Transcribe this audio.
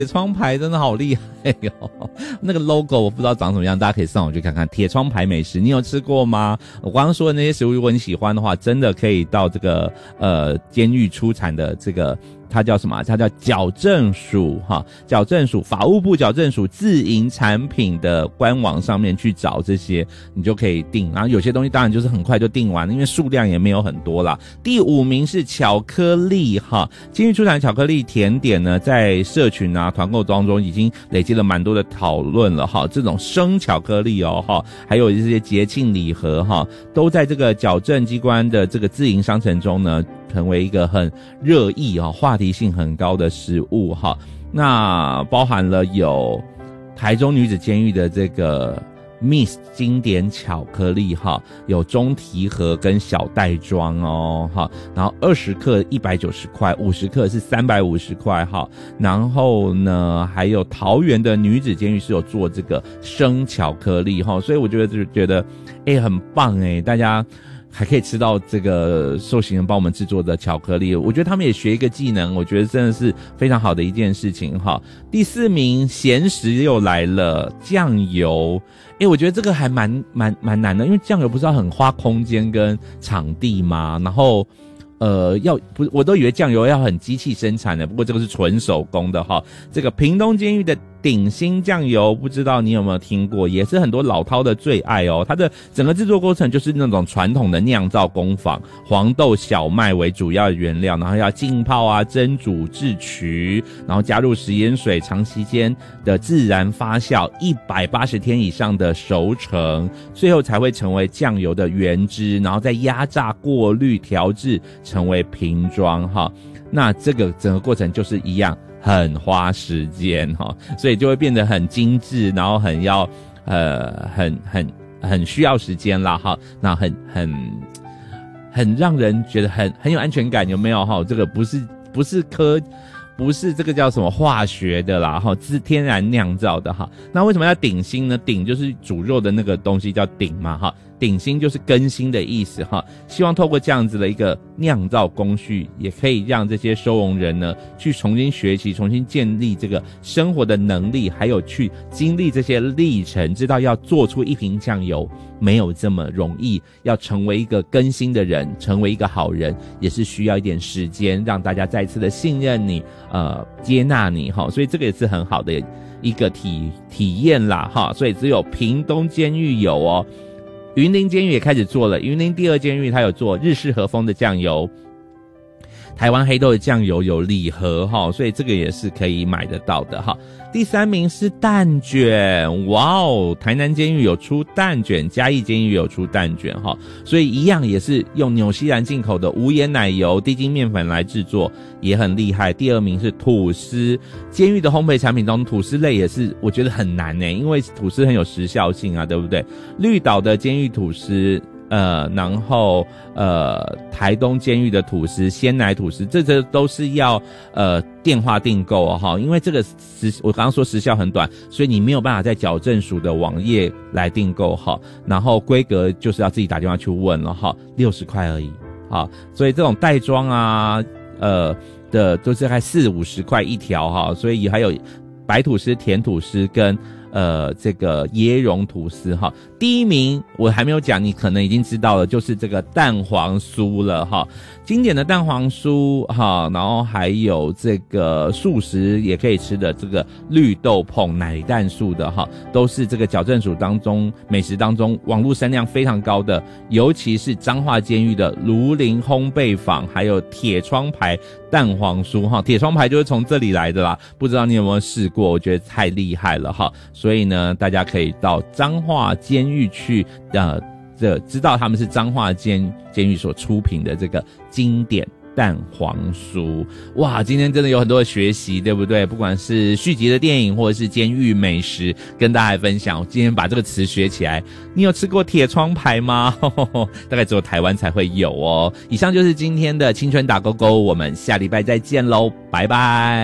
铁窗牌真的好厉害哟！那个 logo 我不知道长什么样，大家可以上网去看看。铁窗牌美食，你有吃过吗？我刚刚说的那些食物，如果你喜欢的话，真的可以到这个监狱出产的这个。它叫什么？它叫矫正署哈，矫正署法务部矫正署自营产品的官网上面去找这些，你就可以订。然后有些东西当然就是很快就订完了，因为数量也没有很多啦。第5名是巧克力哈，监狱出产的巧克力甜点呢，在社群啊团购当中已经累积了蛮多的讨论了哈。这种生巧克力哦哈，还有这些节庆礼盒哈，都在这个矫正机关的这个自营商城中呢，成为一个很热议啊、话题性很高的食物哈。那包含了有台中女子监狱的这个 Miss 经典巧克力哈，有中提盒跟小袋装哦哈，然后20克190块，50克是350块哈。然后呢，还有桃园的女子监狱是有做这个生巧克力哈，所以我觉得很棒大家还可以吃到这个受刑人帮我们制作的巧克力，我觉得他们也学一个技能，我觉得真的是非常好的一件事情哈。第4名咸食又来了，酱油，我觉得这个还蛮难的，因为酱油不是要很花空间跟场地吗？然后我都以为酱油要很机器生产的，不过这个是纯手工的哈。这个屏东监狱的鼎新酱油，不知道你有没有听过，也是很多老饕的最爱哦。它的整个制作过程就是那种传统的酿造工坊，黄豆、小麦为主要的原料，然后要浸泡啊、蒸煮、制曲，然后加入食盐水，长期间的自然发酵，180天以上的熟成，最后才会成为酱油的原汁，然后再压榨、过滤、调制，成为瓶装哈。那这个整个过程就是一样，很花时间哈，所以就会变得很精致，然后很要很需要时间啦哈。那很让人觉得很有安全感，有没有哈？这个不是这个叫什么化学的啦哈，是天然酿造的哈。那为什么要鼎新呢？鼎就是煮肉的那个东西叫鼎嘛哈，鼎新就是更新的意思哈。希望透过这样子的一个酿造工序，也可以让这些收容人呢去重新学习，重新建立这个生活的能力，还有去经历这些历程，知道要做出一瓶酱油没有这么容易，要成为一个更新的人，成为一个好人，也是需要一点时间，让大家再次的信任你，接纳你哈。所以这个也是很好的一个体验啦哈。所以只有屏东监狱有哦。云林监狱也开始做了，云林第2监狱它有做日式和风的酱油，台湾黑豆的酱油有礼盒哈，所以这个也是可以买得到的哈。第3名是蛋卷，哇哦，台南监狱有出蛋卷，嘉义监狱有出蛋卷哈，所以一样也是用纽西兰进口的无盐奶油、低筋面粉来制作，也很厉害。第2名是吐司，监狱的烘焙产品中，吐司类也是我觉得很难因为吐司很有时效性啊，对不对？绿岛的监狱吐司。然后台东监狱的吐司、鲜奶吐司，这都是要电话订购哈，因为这个我刚刚说时效很短，所以你没有办法在矫正署的网页来订购哈。然后规格就是要自己打电话去问了哈，60块而已哈。所以这种袋装啊，的都是大概40-50块一条哈，所以还有白吐司、甜吐司跟这个椰蓉吐司哈。第1名我还没有讲，你可能已经知道了，就是这个蛋黄酥了哈。经典的蛋黄酥哈，然后还有这个素食也可以吃的这个绿豆椪奶蛋素的哈，都是这个矫正署当中美食当中网络声量非常高的，尤其是彰化监狱的庐林烘焙坊，还有铁窗牌蛋黄酥哈。铁窗牌就是从这里来的啦，不知道你有没有试过？我觉得太厉害了哈。所以呢，大家可以到彰化监狱去知道他们是彰化监狱所出品的这个经典蛋黄酥。哇，今天真的有很多的学习，对不对？不管是续集的电影或者是监狱美食，跟大家来分享。我今天把这个词学起来。你有吃过铁窗牌吗？大概只有台湾才会有哦。以上就是今天的青春打勾勾，我们下礼拜再见咯，拜拜。